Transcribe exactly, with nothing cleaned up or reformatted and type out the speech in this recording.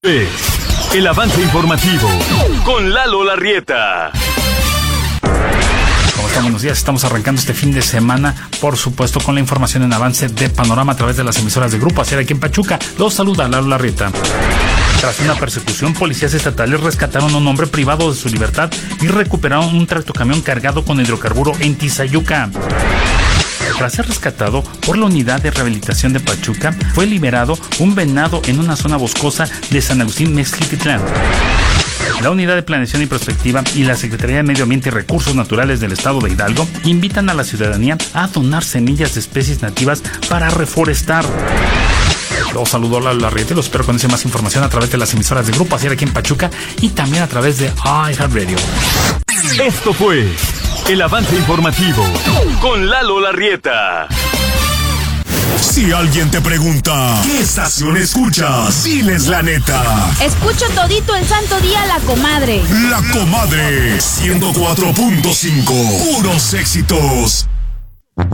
El avance informativo con Lalo Larrieta. ¿Cómo están? Buenos días. Estamos arrancando este fin de semana, por supuesto, con la información en avance de Panorama a través de las emisoras de Grupo Asir aquí en Pachuca. Los saluda Lalo Larrieta. Tras una persecución, policías estatales rescataron a un hombre privado de su libertad y recuperaron un tractocamión cargado con hidrocarburo en Tizayuca. Tras ser rescatado por la Unidad de Rehabilitación de Pachuca, fue liberado un venado en una zona boscosa de San Agustín Mezquititlán. La Unidad de Planeación y Prospectiva y la Secretaría de Medio Ambiente y Recursos Naturales del Estado de Hidalgo invitan a la ciudadanía a donar semillas de especies nativas para reforestar. Los saludo a Lalo Larrieta y los espero con esa más información a través de las emisoras de Grupo Asir aquí en Pachuca y también a través de iHeartRadio. Esto fue el avance informativo con Lalo Larrieta. Si alguien te pregunta, ¿qué estación escuchas? Diles la neta. Escucho todito el santo día La Comadre. La Comadre, ciento cuatro punto cinco. Puros éxitos.